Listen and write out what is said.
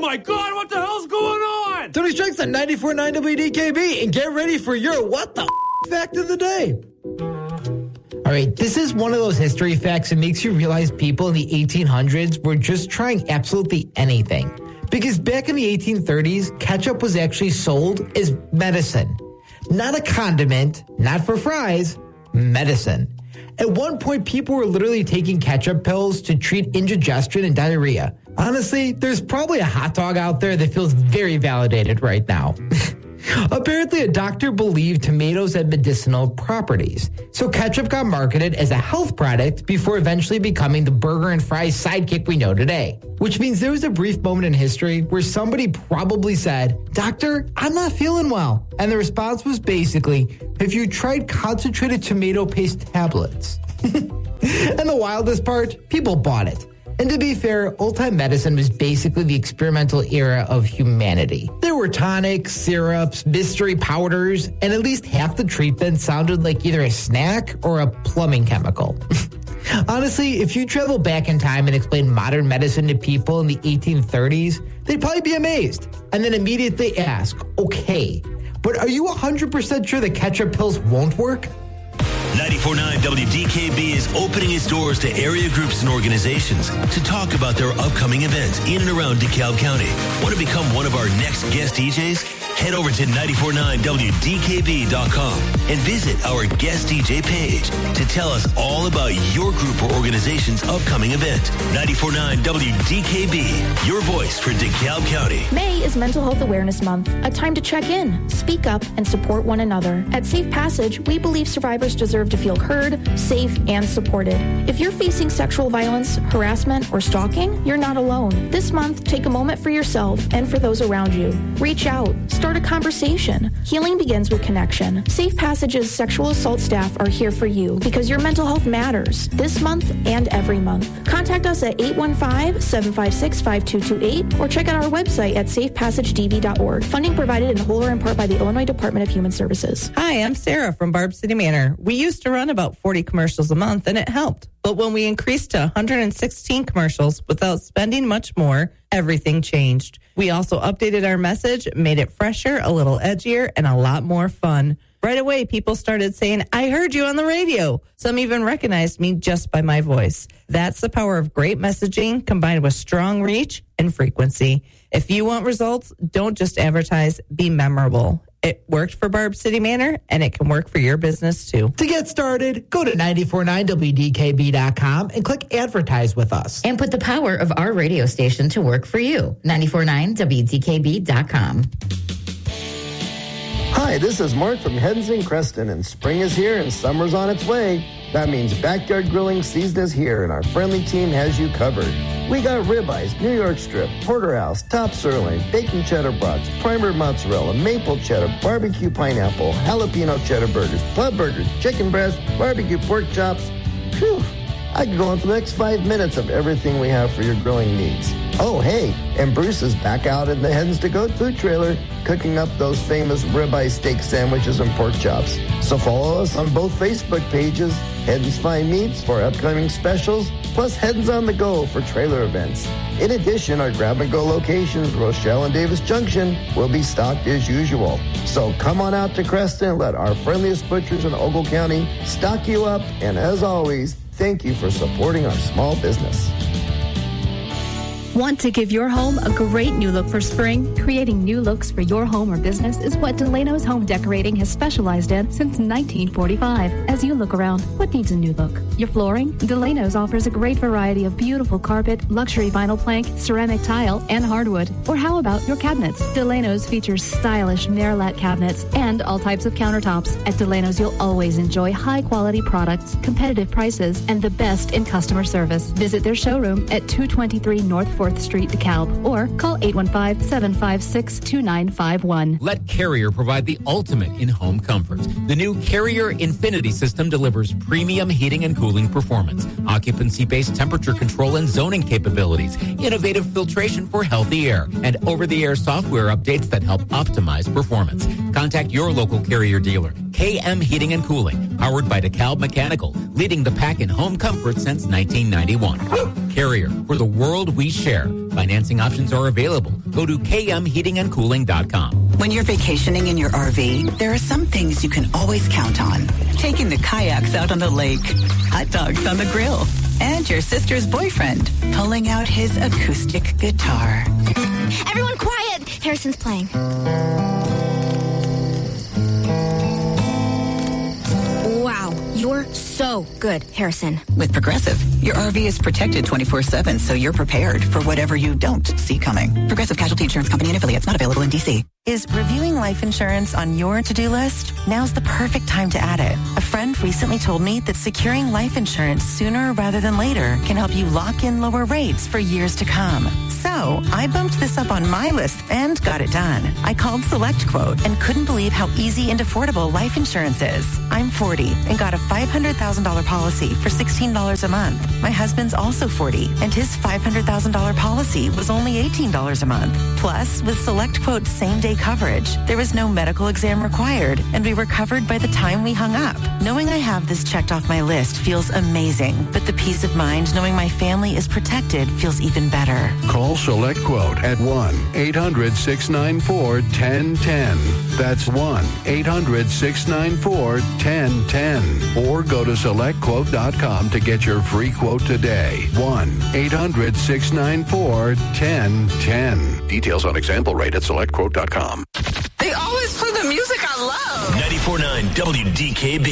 my God, what the hell's going on? Tony Strikes on 94.9 WDKB, and get ready for your what the fact of the day. All right, this is one of those history facts that makes you realize people in the 1800s were just trying absolutely anything. Because back in the 1830s, ketchup was actually sold as medicine. Not a condiment, not for fries, medicine. At one point, people were literally taking ketchup pills to treat indigestion and diarrhea. Honestly, there's probably a hot dog out there that feels very validated right now. Apparently, a doctor believed tomatoes had medicinal properties, so ketchup got marketed as a health product before eventually becoming the burger and fries sidekick we know today. Which means there was a brief moment in history where somebody probably said, "Doctor, I'm not feeling well." And the response was basically, "Have you tried concentrated tomato paste tablets?" And the wildest part, people bought it. And to be fair, old-time medicine was basically the experimental era of humanity. There were tonics, syrups, mystery powders, and at least half the treatment sounded like either a snack or a plumbing chemical. Honestly, if you travel back in time and explain modern medicine to people in the 1830s, they'd probably be amazed. And then immediately ask, okay, but are you 100% sure the ketchup pills won't work? 94.9 WDKB is opening its doors to area groups and organizations to talk about their upcoming events in and around DeKalb County. Want to become one of our next guest DJs? Head over to 949WDKB.com and visit our guest DJ page to tell us all about your group or organization's upcoming event. 94.9 WDKB, your voice for DeKalb County. May is Mental Health Awareness Month, a time to check in, speak up, and support one another. At Safe Passage, we believe survivors deserve to feel heard, safe, and supported. If you're facing sexual violence, harassment, or stalking, you're not alone. This month, take a moment for yourself and for those around you. Reach out. Start a conversation. Healing begins with connection. Safe Passage's sexual assault staff are here for you because your mental health matters this month and every month. Contact us at 815-756-5228 or check out our website at safepassagedb.org. Funding provided in whole or in part by the Illinois Department of Human Services. Hi, I'm Sarah from Barb City Manor. We used to run about 40 commercials a month and it helped. But when we increased to 116 commercials without spending much more, everything changed. We also updated our message, made it fresher, a little edgier, and a lot more fun. Right away, people started saying, "I heard you on the radio." Some even recognized me just by my voice. That's the power of great messaging combined with strong reach and frequency. If you want results, don't just advertise, be memorable. It worked for Barb City Manor, and it can work for your business, too. To get started, go to 949WDKB.com and click Advertise with us. And put the power of our radio station to work for you. 949WDKB.com. Hi, this is Mark from Heddens and Creston, and spring is here and summer's on its way. That means backyard grilling season is here, and our friendly team has you covered. We got ribeyes, New York strip, porterhouse, top sirloin, bacon cheddar brats, primer mozzarella, maple cheddar, barbecue pineapple, jalapeno cheddar burgers, club burgers, chicken breast, barbecue pork chops. Phew, I could go on for the next 5 minutes of everything we have for your grilling needs. Oh, hey, and Bruce is back out in the Heddens to Goat food trailer cooking up those famous ribeye steak sandwiches and pork chops. So follow us on both Facebook pages, Heddens Fine Meats for upcoming specials, plus Heddens on the Go for trailer events. In addition, our grab-and-go locations, Rochelle and Davis Junction, will be stocked as usual. So come on out to Creston and let our friendliest butchers in Ogle County stock you up. And as always, thank you for supporting our small business. Want to give your home a great new look for spring? Creating new looks for your home or business is what Delano's Home Decorating has specialized in since 1945. As you look around, what needs a new look? Your flooring? Delano's offers a great variety of beautiful carpet, luxury vinyl plank, ceramic tile, and hardwood. Or how about your cabinets? Delano's features stylish Merillat cabinets and all types of countertops. At Delano's, you'll always enjoy high-quality products, competitive prices, and the best in customer service. Visit their showroom at 223 North 4th Street, DeKalb, or call 815-756-2951. Let Carrier provide the ultimate in-home comfort. The new Carrier Infinity system delivers premium heating and cooling performance, occupancy-based temperature control and zoning capabilities, innovative filtration for healthy air, and over-the-air software updates that help optimize performance. Contact your local Carrier dealer. KM Heating and Cooling, powered by DeKalb Mechanical, leading the pack in home comfort since 1991. Carrier, for the world we share. Financing options are available. Go to kmheatingandcooling.com. When you're vacationing in your RV, there are some things you can always count on. Taking the kayaks out on the lake, hot dogs on the grill, and your sister's boyfriend pulling out his acoustic guitar. Everyone quiet! Harrison's playing. Wow, you're so good, Harrison. With Progressive, your RV is protected 24/7, so you're prepared for whatever you don't see coming. Progressive Casualty Insurance Company and affiliates, not available in D.C. Is reviewing life insurance on your to-do list? Now's the perfect time to add it. A friend recently told me that securing life insurance sooner rather than later can help you lock in lower rates for years to come. So I bumped this up on my list and got it done. I called SelectQuote and couldn't believe how easy and affordable life insurance is. I'm 40 and got a $500,000 policy for $16 a month. My husband's also 40 and his $500,000 policy was only $18 a month. Plus, with SelectQuote's same-day coverage, there was no medical exam required, and we were covered by the time we hung up. Knowing I have this checked off my list feels amazing, but the peace of mind knowing my family is protected feels even better. Call SelectQuote at 1-800-694-1010. That's 1-800-694-1010. Or go to SelectQuote.com to get your free quote today. 1-800-694-1010. Details on example rate at SelectQuote.com. They always play the music I love. 94.9 WDKB.